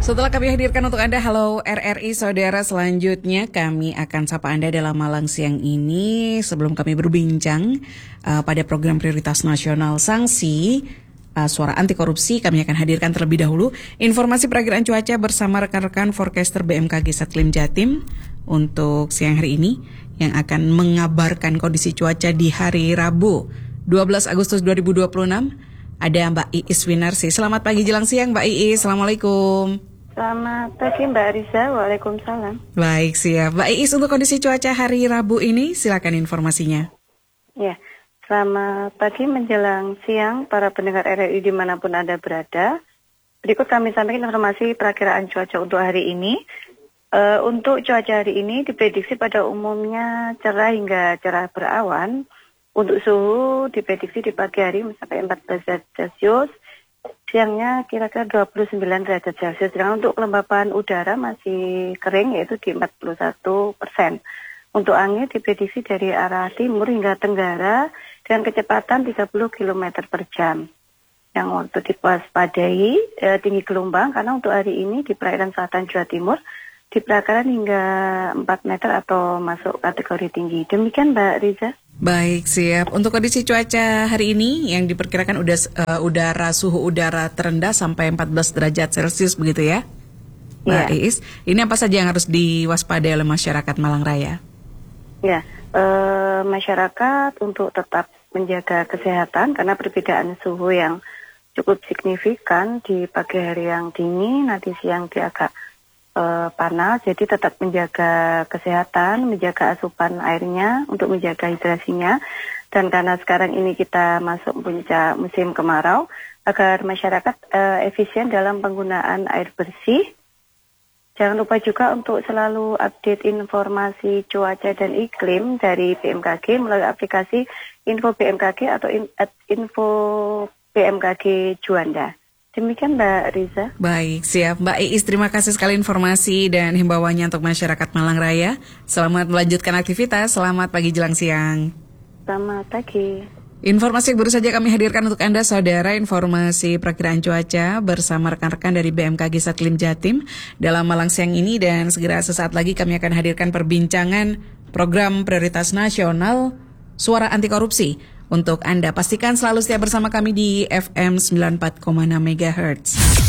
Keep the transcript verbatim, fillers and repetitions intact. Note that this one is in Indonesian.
Setelah kami hadirkan untuk Anda Halo R R I, saudara, selanjutnya kami akan sapa Anda dalam Malang siang ini. Sebelum kami berbincang uh, pada program prioritas nasional sanksi uh, suara anti korupsi, kami akan hadirkan terlebih dahulu informasi perakiraan cuaca bersama rekan-rekan forecaster B M K G Satlim Jatim untuk siang hari ini yang akan mengabarkan kondisi cuaca di hari Rabu dua belas Agustus dua ribu dua puluh enam. Ada Mbak Iis Winarsi. Selamat pagi jelang siang Mbak Iis, Assalamualaikum. Selamat pagi Mbak Riza, waalaikumsalam. Baik, siap. Mbak Iis, untuk kondisi cuaca hari Rabu ini, silakan informasinya. Ya, selamat pagi menjelang siang para pendengar R R I dimanapun Anda berada. Berikut kami sampaikan informasi perakiraan cuaca untuk hari ini. Uh, untuk cuaca hari ini diprediksi pada umumnya cerah hingga cerah berawan. Untuk suhu diprediksi di pagi hari sampai empat belas derajat Celcius. Siangnya kira-kira dua puluh sembilan derajat Celcius. Sedangkan untuk kelembapan udara masih kering yaitu di empat puluh satu persen. Untuk angin diprediksi dari arah timur hingga tenggara dengan kecepatan tiga puluh kilometer per jam. Yang waktu diwaspadai eh, tinggi gelombang karena untuk hari ini di perairan selatan Jawa Timur diperkirakan hingga empat meter atau masuk kategori tinggi. Demikian Mbak Riza. Baik, siap. Untuk kondisi cuaca hari ini yang diperkirakan udah uh, udara suhu udara terendah sampai empat belas derajat Celcius begitu ya, Mbak yeah. Iis. Ini apa saja yang harus diwaspadai oleh masyarakat Malang Raya? Ya, uh, masyarakat untuk tetap menjaga kesehatan karena perbedaan suhu yang cukup signifikan di pagi hari yang dingin, nanti siang dia agak Uh, panas, jadi tetap menjaga kesehatan, menjaga asupan airnya untuk menjaga hidrasinya. Dan karena sekarang ini kita masuk puncak musim kemarau, agar masyarakat uh, efisien dalam penggunaan air bersih. Jangan lupa juga untuk selalu update informasi cuaca dan iklim dari B M K G melalui aplikasi Info B M K G atau in, Info B M K G Juanda. Demikian Mbak Riza. Baik, siap. Mbak Iis, terima kasih sekali informasi dan himbauannya untuk masyarakat Malang Raya. Selamat melanjutkan aktivitas, selamat pagi jelang siang. Selamat pagi. Informasi yang baru saja kami hadirkan untuk Anda, saudara, informasi perakiraan cuaca bersama rekan-rekan dari B M K G Satlim Jatim dalam Malang siang ini, dan segera sesaat lagi kami akan hadirkan perbincangan program prioritas nasional Suara Anti Korupsi. Untuk Anda, pastikan selalu setia bersama kami di F M sembilan puluh empat koma enam megahertz.